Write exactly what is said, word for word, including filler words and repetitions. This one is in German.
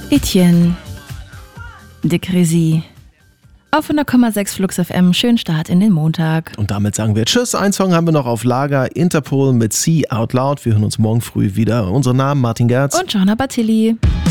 Etienne de Crézy. Auf hundert Komma sechs Flux F M, schönen Start in den Montag. Und damit sagen wir Tschüss. Ein Song haben wir noch auf Lager. Interpol mit See Out Loud. Wir hören uns morgen früh wieder. Unsere Namen Martin Gerz und Johanna Battilli.